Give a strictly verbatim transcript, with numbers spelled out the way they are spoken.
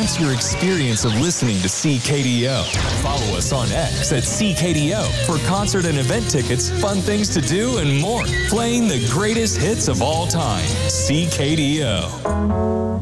enhance your experience of listening to C K D O. Follow us on X at C K D O for concert and event tickets, fun things to do, and more. Playing the greatest hits of all time. C K D O.